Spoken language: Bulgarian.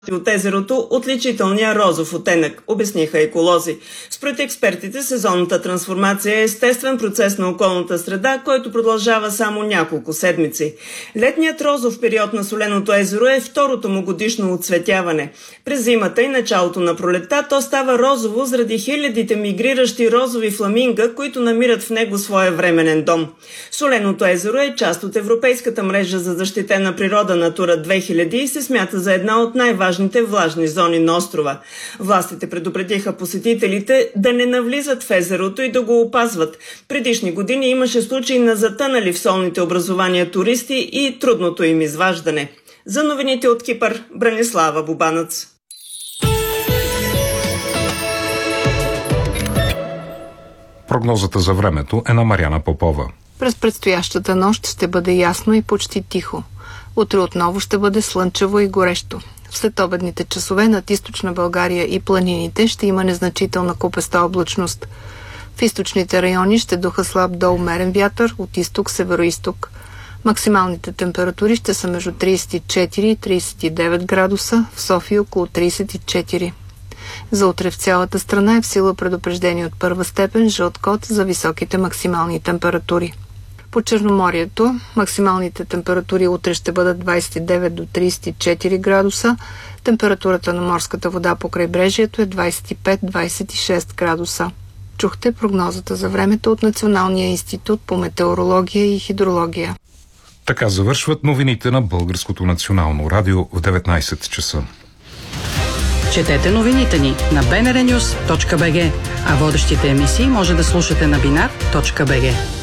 от езерото отличителния розов оттенък, обясниха еколози. Според експертите, сезонната трансформация е естествен процес на околната среда, който продължава само няколко седмици. Летният розов период на соленото езеро е второто му годишно оцветяване. През зимата и началото на пролетта то става розово заради хилядите мигриращи розови фламинга, които намират в него своя временен дом. Соленото езеро е част от Европейската мрежа за защитена природа Натура 2000 и се смята за една от най-важните влажни зони на острова. Властите предупредиха посетителите да не навлизат в езерото и да го опазват. Предишни години имаше случаи на затънали в солните образования туристи и трудното им изваждане. За новините от Кипър, Бранислава Бубанъц. Прогнозата за времето е на Марияна Попова. През предстоящата нощ ще бъде ясно и почти тихо. Утре отново ще бъде слънчево и горещо. В следобедните часове над източна България и планините ще има незначителна купеста облачност. В източните райони ще духа слаб до умерен вятър от изток-североизток. Максималните температури ще са между 34 и 39 градуса, в София около 34. За утре в цялата страна е в сила предупреждение от първа степен жълт код за високите максимални температури. По Черноморието максималните температури утре ще бъдат 29 до 34 градуса, температурата на морската вода по крайбрежието е 25-26 градуса. Чухте прогнозата за времето от Националния институт по метеорология и хидрология. Така завършват новините на Българското национално радио в 19 часа. Четете новините ни на bnrnews.bg, а водещите емисии може да слушате на binar.bg.